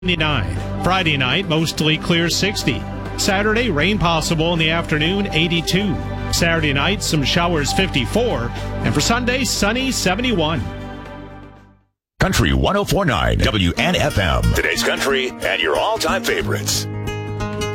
79. Friday night, mostly clear, 60. Saturday, rain possible in the afternoon, 82. Saturday night, some showers, 54. And for Sunday, sunny, 71. Country 104.9 WNFM. Today's country and your all-time favorites.